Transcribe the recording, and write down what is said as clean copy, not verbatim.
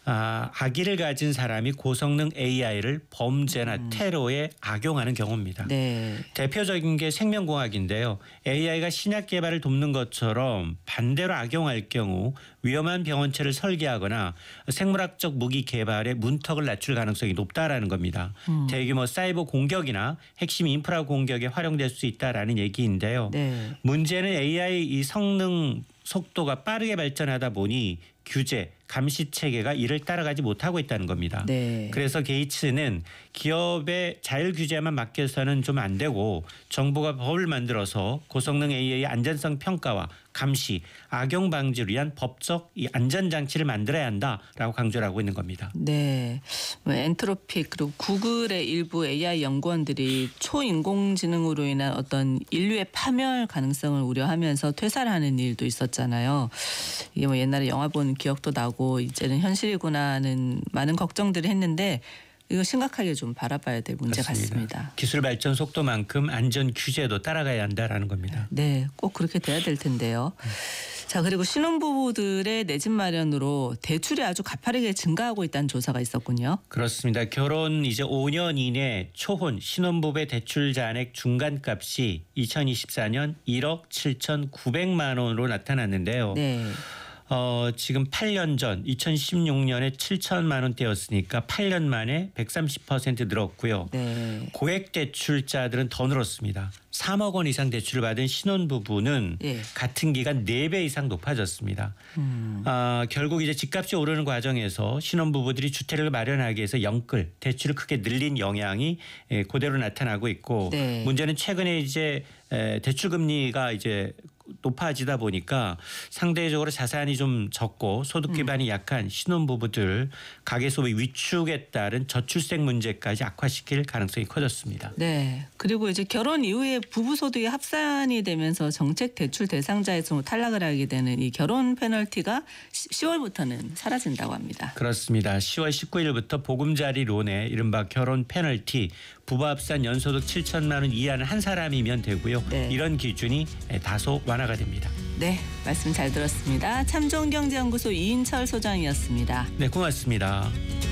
아기를 가진 사람이 고성능 AI를 범죄나 테러에 악용하는 경우입니다. 네. 대표적인 게 생명공학인데요. AI가 신약 개발을 돕는 것처럼 반대로 악용할 경우 위험한 병원체를 설계하거나 생물학적 무기 개발에 문턱을 낮출 가능성이 높다라는 겁니다. 대규모 사이버 공격이나 핵심 인프라 공격에 활용될 수 있다라는 얘기인데요. 네. 문제는 AI 이 성능 속도가 빠르게 발전하다 보니 규제, 감시 체계가 이를 따라가지 못하고 있다는 겁니다. 네. 그래서 게이츠는 기업의 자율 규제만 맡겨서는 좀 안 되고 정부가 법을 만들어서 고성능 AI 안전성 평가와 감시, 악용 방지를 위한 법적 이 안전장치를 만들어야 한다라고 강조를 하고 있는 겁니다. 네. 엔트로픽 그리고 구글의 일부 AI 연구원들이 초인공지능으로 인한 어떤 인류의 파멸 가능성을 우려하면서 퇴사를 하는 일도 있었잖아요. 이게 뭐 옛날에 영화 본 기억도 나고 이제는 현실이구나 하는 많은 걱정들을 했는데 이거 심각하게 좀 바라봐야 될 문제 그렇습니다. 같습니다. 기술 발전 속도만큼 안전 규제도 따라가야 한다라는 겁니다. 네, 꼭 그렇게 돼야 될 텐데요. 자, 그리고 신혼부부들의 내 집 마련으로 대출이 아주 가파르게 증가하고 있다는 조사가 있었군요. 그렇습니다. 결혼 이제 5년 이내 초혼 신혼부부의 대출 잔액 중간값이 2024년 1억 7,900만 원으로 나타났는데요. 네. 지금 8년 전 2016년에 7천만 원대였으니까 8년 만에 130% 늘었고요. 네. 고액 대출자들은 더 늘었습니다. 3억 원 이상 대출을 받은 신혼부부는 예. 같은 기간 4배 이상 높아졌습니다. 결국 이제 집값이 오르는 과정에서 신혼부부들이 주택을 마련하기 위해서 영끌 대출을 크게 늘린 영향이 그대로 나타나고 있고 네. 문제는 최근에 이제 대출 금리가 이제 높아지다 보니까 상대적으로 자산이 좀 적고 소득 기반이 약한 신혼부부들 가계 소비 위축에 따른 저출생 문제까지 악화시킬 가능성이 커졌습니다. 네. 그리고 이제 결혼 이후에 부부 소득이 합산이 되면서 정책 대출 대상자에서 탈락을 하게 되는 이 결혼 페널티가 10월부터는 사라진다고 합니다. 그렇습니다. 10월 19일부터 보금자리론에 이른바 결혼 페널티 부부 합산 연소득 7천만 원 이하는 한 사람이면 되고요. 네. 이런 기준이 다소 완화가 됩니다. 네, 말씀 잘 들었습니다. 참좋은경제연구소 이인철 소장이었습니다. 네, 고맙습니다.